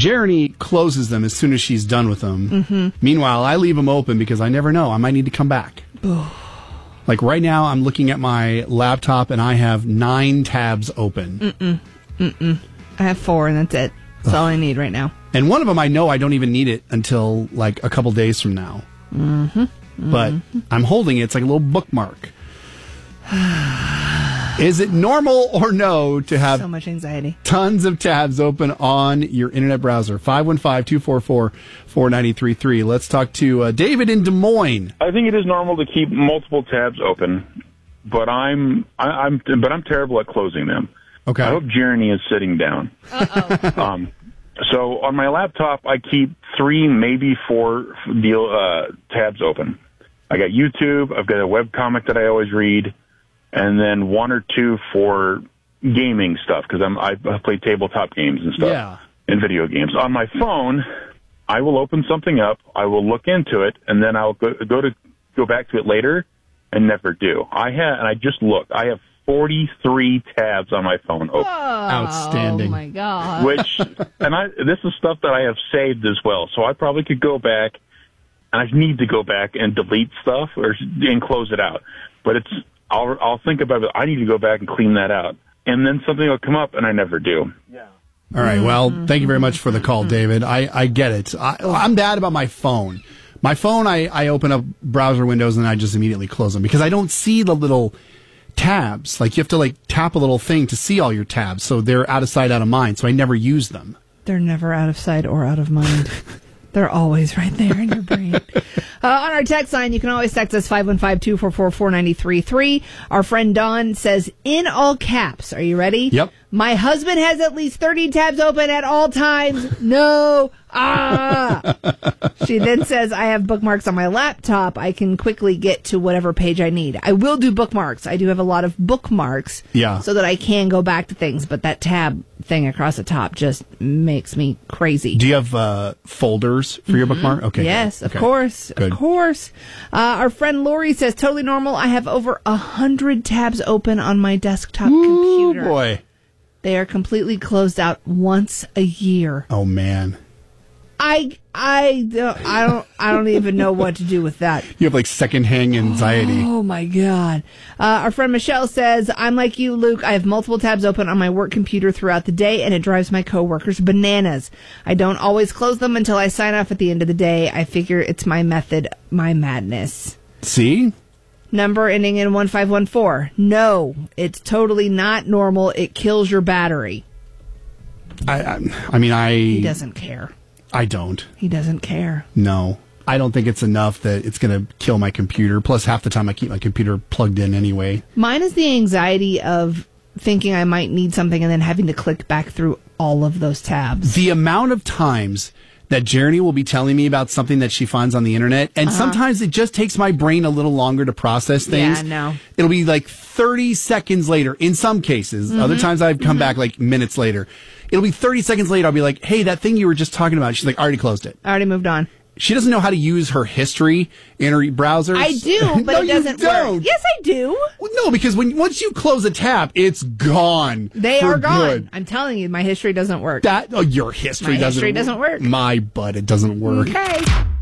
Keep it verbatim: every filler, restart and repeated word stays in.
Jeremy closes them as soon as she's done with them. Mm-hmm. Meanwhile, I leave them open because I never know. I might need to come back. Like right now, I'm looking at my laptop and I have nine tabs open. Mm-mm. Mm-mm. I have four and that's it. That's all I need right now. And one of them, I know I don't even need it until like a couple days from now. Mm-hmm. Mm-hmm. But I'm holding it. It's like a little bookmark. Is it normal or no to have so much anxiety, tons of tabs open on your internet browser? five one five, two four four, four nine three three. Let's talk to uh, David in Des Moines. I think it is normal to keep multiple tabs open, but I'm I, I'm but I'm terrible at closing them. Okay. I hope Jeremy is sitting down. Uh-oh. um, so on my laptop, I keep three, maybe four deal uh, tabs open. I got YouTube. I've got a webcomic that I always read. And then one or two for gaming stuff, because I'm I play tabletop games and stuff, Yeah. and video games. On my phone, I will open something up, I will look into it, and then I'll go, go to go back to it later, and never do. I have, and I just looked. I have forty-three tabs on my phone open. Outstanding. Oh my god! Which, and I this is stuff that I have saved as well. So I probably could go back, and I need to go back and delete stuff or and close it out. But it's I'll I'll think about it. I need to go back and clean that out, and then something will come up, and I never do. Yeah. All right. Well, thank you very much for the call, David. I, I get it. I, I'm bad about my phone. My phone, I, I open up browser windows and I just immediately close them because I don't see the little tabs. Like you have to like tap a little thing to see all your tabs, so they're out of sight, out of mind. So I never use them. They're never out of sight or out of mind. They're always right there in your brain. Uh, on our text line, you can always text us five one five, two four four, four nine three three. Our friend Dawn says, in all caps, are you ready? Yep. My husband has at least thirty tabs open at all times. No. Ah. She then says, I have bookmarks on my laptop. I can quickly get to whatever page I need. I will do bookmarks. I do have a lot of bookmarks. Yeah. So that I can go back to things. But that tab thing across the top just makes me crazy. Do you have uh, folders for your bookmark? Okay. Yes, good. of Okay. course. Good. Of course. Uh, our friend Lori says, totally normal. I have over a hundred tabs open on my desktop Ooh, computer. boy. They are completely closed out once a year. Oh, man. I I don't I don't I don't even know what to do with that. You have like secondhand anxiety. Oh my god. Uh, our friend Michelle says, I'm like you, Luke. I have multiple tabs open on my work computer throughout the day, and it drives my coworkers bananas. I don't always close them until I sign off at the end of the day. I figure it's my method, my madness. See? Number ending in one five one four. No, it's totally not normal. It kills your battery. I, I, I mean, I... He doesn't care. I don't. He doesn't care. No. I don't think it's enough that it's going to kill my computer. Plus, half the time I keep my computer plugged in anyway. Mine is the anxiety of thinking I might need something and then having to click back through all of those tabs. The amount of times that Jeremy will be telling me about something that she finds on the internet, and uh-huh. sometimes it just takes my brain a little longer to process things. Yeah, no. It'll be like thirty seconds later, in some cases. Mm-hmm. Other times I've come mm-hmm. back like minutes later. It'll be thirty seconds later, I'll be like, hey, that thing you were just talking about. She's like, I already closed it. I already moved on. She doesn't know how to use her history in her browser. I do, but no, it doesn't you don't. work. Yes, I do. Well, no, because when once you close a tab, it's gone. They for are gone. Good. I'm telling you, my history doesn't work. That oh, your history my doesn't history doesn't work. My butt, it doesn't work. Okay.